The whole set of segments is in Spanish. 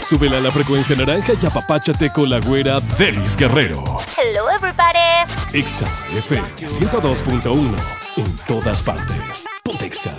súbela a la frecuencia naranja y apapáchate con la güera Delis Guerrero. Hello everybody. Exa FM 102.1 en todas partes. Ponte Exa.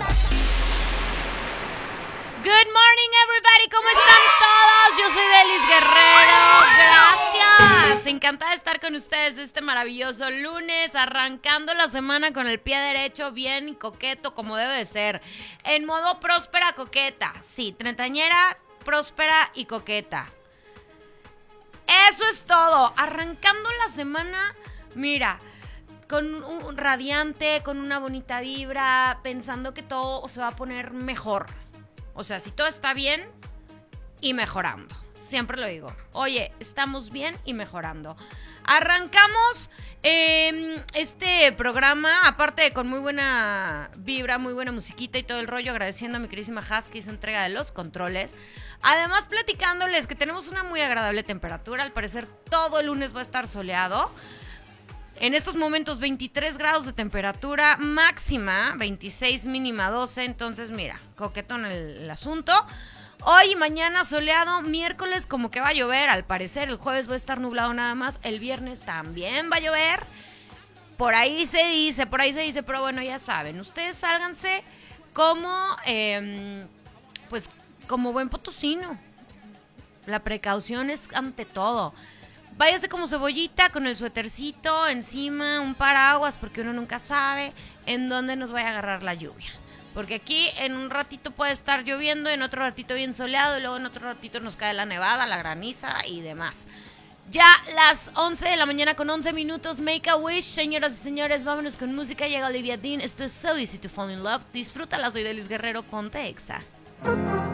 Good morning everybody, ¿cómo están todos? Yo soy Delis Guerrero, gracias. Encantada de estar con ustedes este maravilloso lunes, arrancando la semana con el pie derecho, bien y coqueto como debe de ser. En modo próspera coqueta, sí, treintañera, próspera y coqueta. Eso es todo, arrancando la semana, mira, con un radiante, con una bonita vibra, pensando que todo se va a poner mejor. O sea, si todo está bien y mejorando. Siempre lo digo. Oye, estamos bien y mejorando. Arrancamos este programa, aparte de con muy buena vibra, muy buena musiquita y todo el rollo, agradeciendo a mi queridísima Has que hizo entrega de los controles. Además, platicándoles que tenemos una muy agradable temperatura. Al parecer, todo el lunes va a estar soleado. En estos momentos 23 grados de temperatura máxima, 26 mínima 12, entonces mira, coquetón el asunto. Hoy y mañana soleado, miércoles como que va a llover, al parecer el jueves va a estar nublado nada más, el viernes también va a llover. Por ahí se dice, pero bueno, ya saben, ustedes sálganse como, pues como buen potosino. La precaución es ante todo. Váyase como cebollita con el suétercito encima, un paraguas, porque uno nunca sabe en dónde nos vaya a agarrar la lluvia. Porque aquí en un ratito puede estar lloviendo, en otro ratito bien soleado, y luego en otro ratito nos cae la nevada, la graniza y demás. Ya las 11 de la mañana con 11 minutos, Make a Wish, señoras y señores, vámonos con música, llega Olivia Dean, esto es So Easy to Fall in Love, disfrútala, soy Delis Guerrero, ponte Exa.